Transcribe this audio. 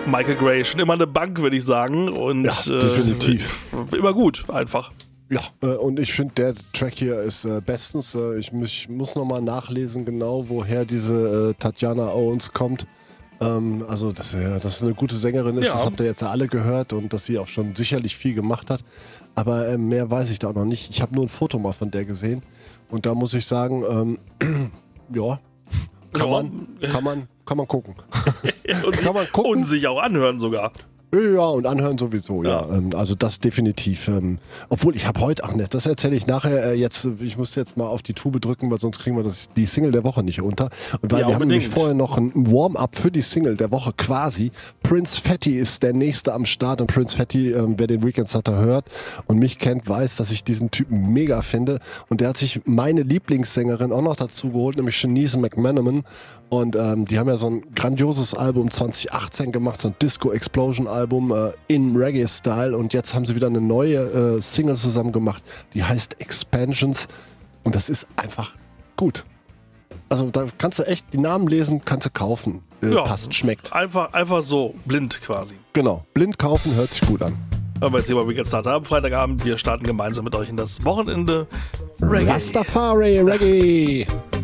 Michael Gray. Schon immer eine Bank, würde ich sagen. Und Ja, definitiv. Immer gut, einfach. Ja, und ich finde, der Track hier ist bestens. Ich muss nochmal nachlesen, genau, woher diese Tatjana Owens kommt. Also, dass sie eine gute Sängerin ist, das habt ihr jetzt alle gehört und dass sie auch schon sicherlich viel gemacht hat. Aber mehr weiß ich da auch noch nicht. Ich habe nur ein Foto mal von der gesehen. Und da muss ich sagen, ja, kann man gucken. Kann man gucken. Und sich auch anhören sogar. Ja, und anhören sowieso, ja. Also das definitiv. Obwohl, ich habe heute, das erzähle ich nachher ich muss jetzt mal auf die Tube drücken, weil sonst kriegen wir die Single der Woche nicht runter. Und weil wir haben nämlich vorher noch ein Warm-up für die Single der Woche quasi. Prince Fatty ist der nächste am Start und Prince Fatty, wer den Weekend Starter hört und mich kennt, weiß, dass ich diesen Typen mega finde. Und der hat sich meine Lieblingssängerin auch noch dazu geholt, nämlich Shanice McManaman. Und die haben ja so ein grandioses Album 2018 gemacht, so ein Disco-Explosion-Album in Reggae-Style. Und jetzt haben sie wieder eine neue Single zusammen gemacht, die heißt Expansions. Und das ist einfach gut. Also da kannst du echt die Namen lesen, kannst du kaufen. Passt, schmeckt. Einfach so, blind quasi. Genau, blind kaufen hört sich gut an. Wenn wir jetzt hier mal Weekend Starter haben, Freitagabend, wir starten gemeinsam mit euch in das Wochenende Reggae. Rastafari Reggae.